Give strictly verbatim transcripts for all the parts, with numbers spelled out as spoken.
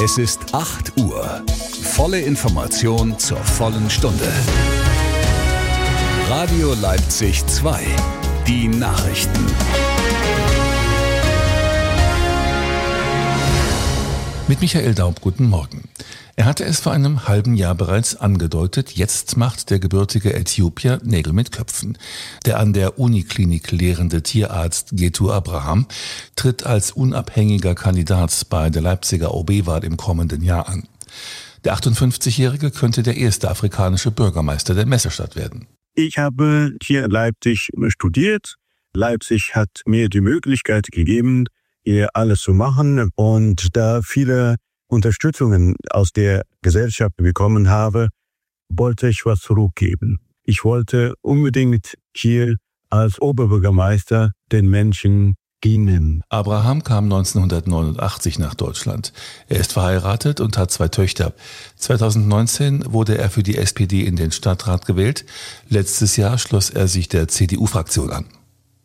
Es ist acht Uhr. Volle Information zur vollen Stunde. Radio Leipzig zwei. Die Nachrichten. Mit Michael Daub, guten Morgen. Er hatte es vor einem halben Jahr bereits angedeutet, jetzt macht der gebürtige Äthiopier Nägel mit Köpfen. Der an der Uniklinik lehrende Tierarzt Getu Abraham tritt als unabhängiger Kandidat bei der Leipziger O B-Wahl im kommenden Jahr an. Der achtundfünfzigjährige könnte der erste afrikanische Bürgermeister der Messestadt werden. Ich habe hier in Leipzig studiert. Leipzig hat mir die Möglichkeit gegeben, hier alles zu machen. Und da viele Unterstützungen aus der Gesellschaft bekommen habe, wollte ich was zurückgeben. Ich wollte unbedingt hier als Oberbürgermeister den Menschen dienen. Abraham kam neunzehnhundertneunundachtzig nach Deutschland. Er ist verheiratet und hat zwei Töchter. zweitausendneunzehn wurde er für die S P D in den Stadtrat gewählt. Letztes Jahr schloss er sich der C D U-Fraktion an.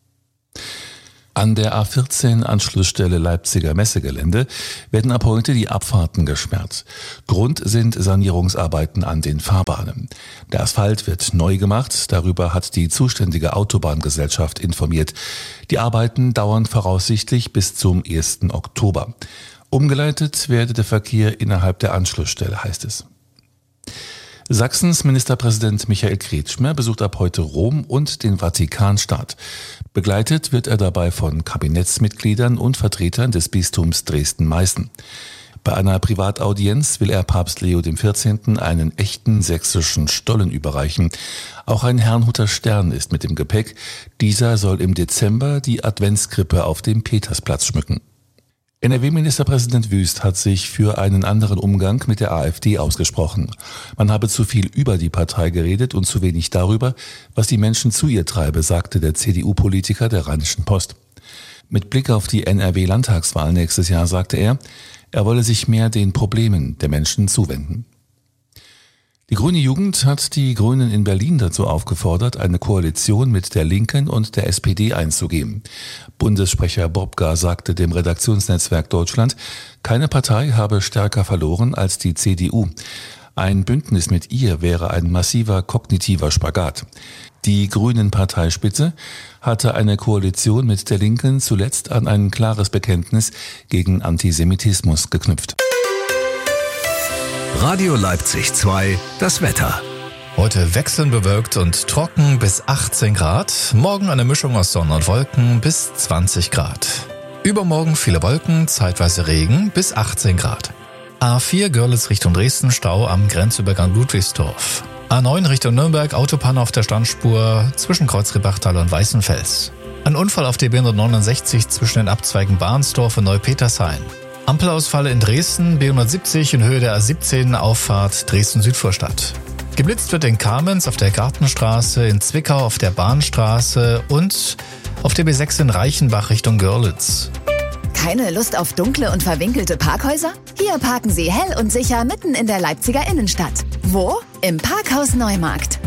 An der A vierzehn Anschlussstelle Leipziger Messegelände werden ab heute die Abfahrten gesperrt. Grund sind Sanierungsarbeiten an den Fahrbahnen. Der Asphalt wird neu gemacht, darüber hat die zuständige Autobahngesellschaft informiert. Die Arbeiten dauern voraussichtlich bis zum ersten Oktober. Umgeleitet werde der Verkehr innerhalb der Anschlussstelle, heißt es. Sachsens Ministerpräsident Michael Kretschmer besucht ab heute Rom und den Vatikanstaat. Begleitet wird er dabei von Kabinettsmitgliedern und Vertretern des Bistums Dresden-Meißen. Bei einer Privataudienz will er Papst Leo der vierzehnte einen echten sächsischen Stollen überreichen. Auch ein Herrnhuter Stern ist mit dem Gepäck. Dieser soll im Dezember die Adventskrippe auf dem Petersplatz schmücken. N R W-Ministerpräsident Wüst hat sich für einen anderen Umgang mit der AfD ausgesprochen. Man habe zu viel über die Partei geredet und zu wenig darüber, was die Menschen zu ihr treibe, sagte der C D U-Politiker der Rheinischen Post. Mit Blick auf die N R W-Landtagswahl nächstes Jahr sagte er, er wolle sich mehr den Problemen der Menschen zuwenden. Die Grüne Jugend hat die Grünen in Berlin dazu aufgefordert, eine Koalition mit der Linken und der S P D einzugehen. Bundessprecher Bobka sagte dem Redaktionsnetzwerk Deutschland, keine Partei habe stärker verloren als die C D U. Ein Bündnis mit ihr wäre ein massiver kognitiver Spagat. Die Grünen-Parteispitze hatte eine Koalition mit der Linken zuletzt an ein klares Bekenntnis gegen Antisemitismus geknüpft. Radio Leipzig zwei, das Wetter. Heute wechselnd bewölkt und trocken bis achtzehn Grad. Morgen eine Mischung aus Sonne und Wolken bis zwanzig Grad. Übermorgen viele Wolken, zeitweise Regen bis achtzehn Grad. A vier Görlitz Richtung Dresden, Stau am Grenzübergang Ludwigsdorf. A neun Richtung Nürnberg, Autopanne auf der Standspur zwischen Kreuzribachtal und Weißenfels. Ein Unfall auf der B hundertneunundsechzig zwischen den Abzweigen Barnsdorf und Neupetershain. Ampelausfall in Dresden, B hundertsiebzig in Höhe der A siebzehn, Auffahrt Dresden-Südvorstadt. Geblitzt wird in Kamenz auf der Gartenstraße, in Zwickau auf der Bahnstraße und auf der B sechs in Reichenbach Richtung Görlitz. Keine Lust auf dunkle und verwinkelte Parkhäuser? Hier parken Sie hell und sicher mitten in der Leipziger Innenstadt. Wo? Im Parkhaus Neumarkt.